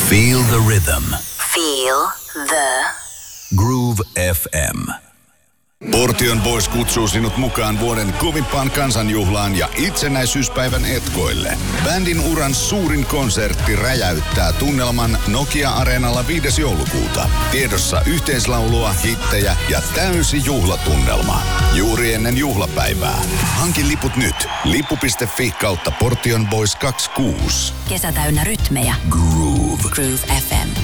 Feel the rhythm. Feel the Groove FM. Portion Boys kutsuu sinut mukaan vuoden kovimpaan kansanjuhlaan ja itsenäisyyspäivän etkoille. Bändin uran suurin konsertti räjäyttää tunnelman Nokia-areenalla 5. joulukuuta. Tiedossa yhteislaulua, hittejä ja täysi juhlatunnelma. Juuri ennen juhlapäivää. Hanki liput nyt. Lippu.fi/Portion Boys 26. kesä täynnä rytmejä. Groove Groove FM.